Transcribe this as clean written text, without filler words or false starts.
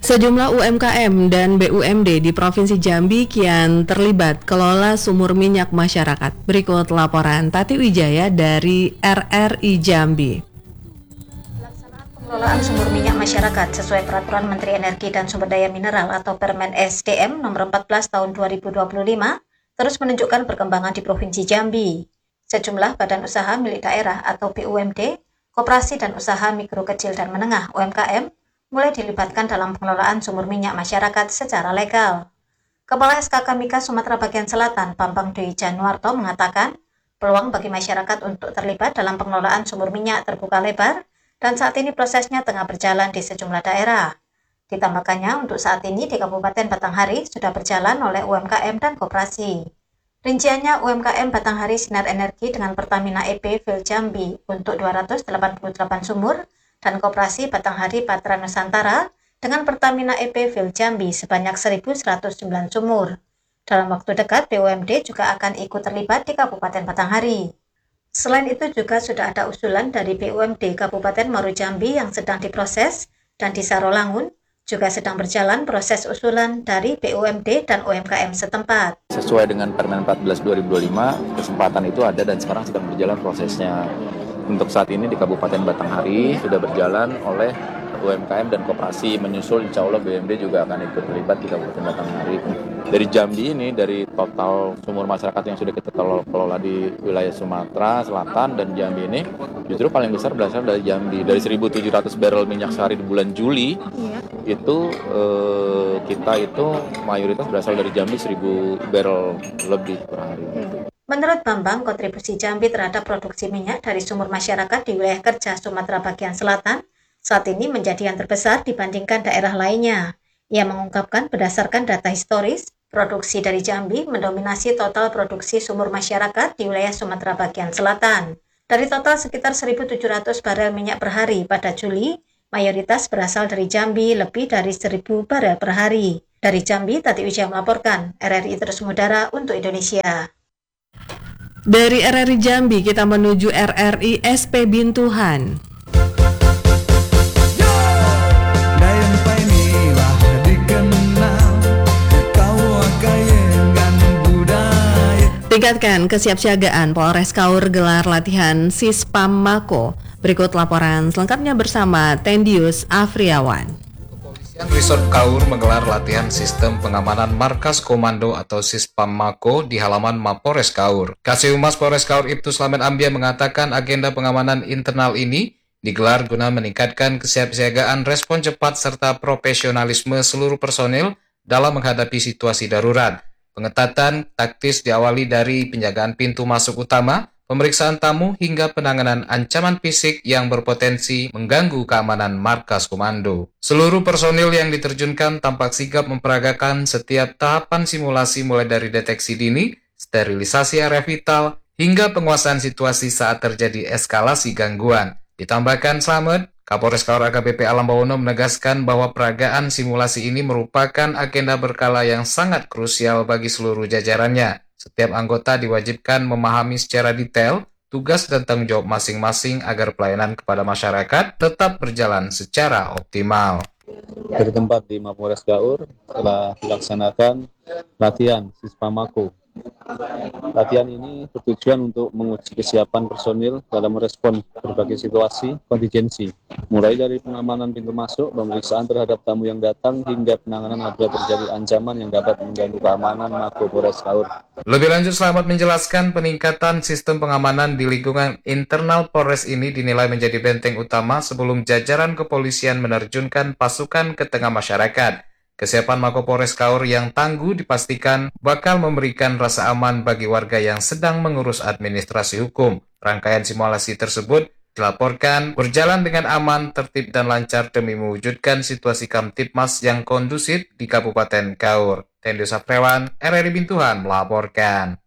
Sejumlah UMKM dan BUMD di Provinsi Jambi kian terlibat kelola sumur minyak masyarakat. Berikut laporan Tati Wijaya dari RRI Jambi. Pelaksanaan pengelolaan sumur minyak masyarakat sesuai Peraturan Menteri Energi dan Sumber Daya Mineral atau Permen SDM nomor 14 tahun 2025 terus menunjukkan perkembangan di Provinsi Jambi. Sejumlah badan usaha milik daerah atau BUMD, koperasi dan usaha mikro kecil dan menengah UMKM mulai dilibatkan dalam pengelolaan sumur minyak masyarakat secara legal. Kepala SKK Mika Sumatera Bagian Selatan, Bambang Dwi Januarto mengatakan, peluang bagi masyarakat untuk terlibat dalam pengelolaan sumur minyak terbuka lebar dan saat ini prosesnya tengah berjalan di sejumlah daerah. Ditambahkannya, untuk saat ini di Kabupaten Batanghari sudah berjalan oleh UMKM dan koperasi. Rinciannya, UMKM Batanghari Sinar Energi dengan Pertamina EP Field Jambi untuk 288 sumur, dan koperasi Batanghari Patra Nusantara dengan Pertamina EP Field Jambi sebanyak 1.109 sumur. Dalam waktu dekat, BUMD juga akan ikut terlibat di Kabupaten Batanghari. Selain itu juga sudah ada usulan dari BUMD Kabupaten Muaro Jambi yang sedang diproses, dan di Sarolangun juga sedang berjalan proses usulan dari BUMD dan UMKM setempat. Sesuai dengan Permen 14 2025, kesempatan itu ada dan sekarang sedang berjalan prosesnya. Untuk saat ini di Kabupaten Batanghari sudah berjalan oleh UMKM dan koperasi, menyusul insya Allah BUMD juga akan ikut terlibat di Kabupaten Batanghari. Dari Jambi ini, dari total sumur masyarakat yang sudah kita kelola di wilayah Sumatera Selatan dan Jambi ini, justru paling besar berasal dari Jambi. Dari 1.700 barrel minyak sehari di bulan Juli, itu kita itu mayoritas berasal dari Jambi 1.000 barrel lebih per hari. Menurut Bambang, kontribusi Jambi terhadap produksi minyak dari sumur masyarakat di wilayah kerja Sumatera Bagian Selatan saat ini menjadi yang terbesar dibandingkan daerah lainnya. Ia mengungkapkan berdasarkan data historis, produksi dari Jambi mendominasi total produksi sumur masyarakat di wilayah Sumatera Bagian Selatan. Dari total sekitar 1.700 barel minyak per hari pada Juli, mayoritas berasal dari Jambi lebih dari 1.000 barel per hari. Dari Jambi, Tati Wijaya melaporkan, RRI Terus Mengudara untuk Indonesia. Dari RRI Jambi kita menuju RRI SP Bintuhan. Tingkatkan kesiapsiagaan, Polres Kaur gelar latihan Sispam Mako. Berikut laporan selengkapnya bersama Tendius Afriawan. Kepolisian Resort Kaur menggelar latihan sistem pengamanan markas komando atau Sispam Mako di halaman Mapores Kaur. Kasih Humas Polres Kaur Ibtu Slamet Ambia mengatakan agenda pengamanan internal ini digelar guna meningkatkan kesiapsiagaan, respon cepat serta profesionalisme seluruh personil dalam menghadapi situasi darurat. Pengetatan taktis diawali dari penjagaan pintu masuk utama, pemeriksaan tamu hingga penanganan ancaman fisik yang berpotensi mengganggu keamanan markas komando. Seluruh personil yang diterjunkan tampak sigap memperagakan setiap tahapan simulasi mulai dari deteksi dini, sterilisasi area vital, hingga penguasaan situasi saat terjadi eskalasi gangguan. Ditambahkan Slamet, Kapolres Kaur AKBP Alam Bawono menegaskan bahwa peragaan simulasi ini merupakan agenda berkala yang sangat krusial bagi seluruh jajarannya. Setiap anggota diwajibkan memahami secara detail tugas dan tanggung jawab masing-masing agar pelayanan kepada masyarakat tetap berjalan secara optimal. Bertempat di Mapores Kaur telah dilaksanakan latihan Sispamako. Latihan ini bertujuan untuk menguji kesiapan personil dalam merespon berbagai situasi kontingensi, mulai dari pengamanan pintu masuk, pemeriksaan terhadap tamu yang datang, hingga penanganan apabila terjadi ancaman yang dapat mengganggu keamanan Mako Polres Kaur. Lebih lanjut, Slamet menjelaskan peningkatan sistem pengamanan di lingkungan internal Polres ini dinilai menjadi benteng utama sebelum jajaran kepolisian menerjunkan pasukan ke tengah masyarakat. Kesiapan Mako Polres Kaur yang tangguh dipastikan bakal memberikan rasa aman bagi warga yang sedang mengurus administrasi hukum. Rangkaian simulasi tersebut dilaporkan berjalan dengan aman, tertib, dan lancar demi mewujudkan situasi Kamtipmas yang kondusif di Kabupaten Kaur. Tendius Afriawan, RRI Bintuhan melaporkan.